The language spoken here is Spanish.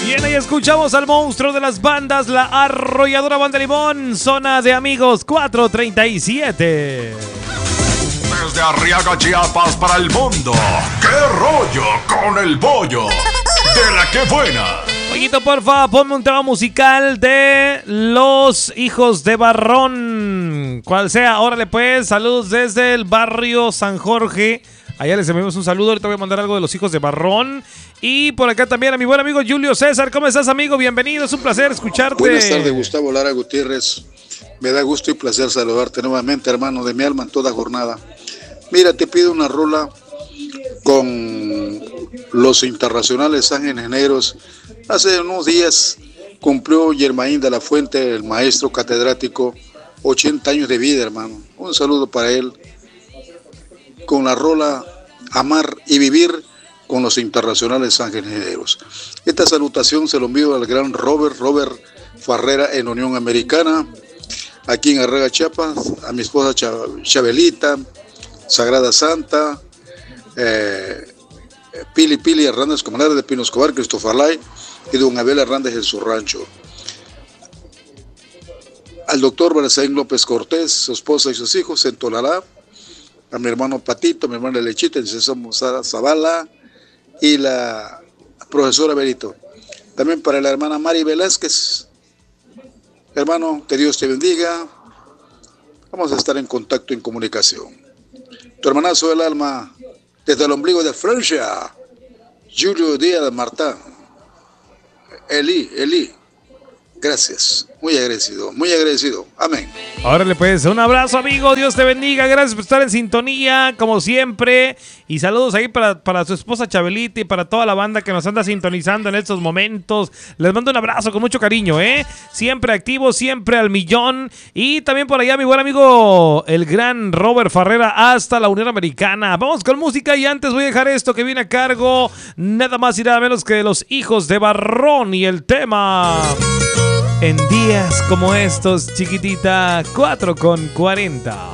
Bien, ahí escuchamos al monstruo de las bandas, la arrolladora Banda Limón, Zona de Amigos 437. Desde Arriaga, Chiapas para el mundo. ¡Qué rollo con el bollo! ¡De la que buena! Pollito, porfa, ponme un tema musical de Los Hijos de Barrón. Cual sea, órale pues, saludos desde el barrio San Jorge. Allá les enviamos un saludo, ahorita voy a mandar algo de Los Hijos de Barrón. Y por acá también a mi buen amigo Julio César. ¿Cómo estás, amigo? Bienvenido, es un placer escucharte. Buenas tardes, Gustavo Lara Gutiérrez. Me da gusto y placer saludarte nuevamente, hermano de mi alma, en toda jornada. Mira, te pido una rola con los internacionales Ángeles Negros. Hace unos días cumplió Germain de la Fuente, el maestro catedrático, 80 años de vida, hermano. Un saludo para él. Con la rola Amar y Vivir con los internacionales Ángeles Negros. Esta salutación se lo envío al gran Robert Farrera en Unión Americana, aquí en Arriaga, Chiapas, a mi esposa Chabelita, Sagrada Santa, Pili Hernández, comadre de Pino Escobar, Christopher Lai y don Abel Hernández en su rancho. Al doctor Barazaín López Cortés, su esposa y sus hijos en Tolalá, a mi hermano Patito, mi hermana Lechita, el César Zavala y la profesora Berito. También para la hermana Mari Velázquez. Hermano, que Dios te bendiga. Vamos a estar en contacto, en comunicación. Tu hermanazo del alma, desde el ombligo de Francia, Julio Díaz Marta. Eli. Gracias. Muy agradecido. Amén. Órale pues, un abrazo, amigo, Dios te bendiga, gracias por estar en sintonía, como siempre, y saludos ahí para su esposa Chabelita y para toda la banda que nos anda sintonizando en estos momentos. Les mando un abrazo con mucho cariño, siempre activo, siempre al millón, y también por allá mi buen amigo, el gran Robert Farrera, hasta la Unión Americana. Vamos con música, y antes voy a dejar esto que viene a cargo, nada más y nada menos que de Los Hijos de Barrón, y el tema... En días como estos, chiquitita, 4:40.